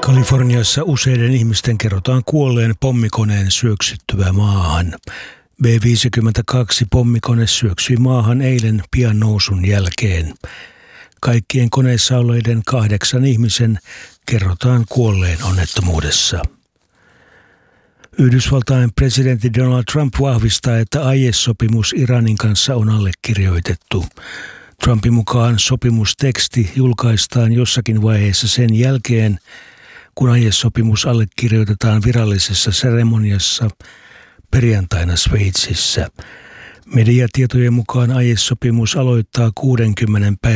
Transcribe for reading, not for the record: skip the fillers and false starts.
Kaliforniassa useiden ihmisten kerrotaan kuolleen pommikoneen syöksyttyä maahan. B-52 pommikone syöksyi maahan eilen pian nousun jälkeen. Kaikkien koneessa olleiden 8 ihmisen kerrotaan kuolleen onnettomuudessa. Yhdysvaltain presidentti Donald Trump vahvistaa, että aiesopimus Iranin kanssa on allekirjoitettu. Trumpin mukaan sopimusteksti julkaistaan jossakin vaiheessa sen jälkeen, kun aiesopimus allekirjoitetaan virallisessa seremoniassa perjantaina Sveitsissä. Mediatietojen mukaan aiesopimus aloittaa 60 päivän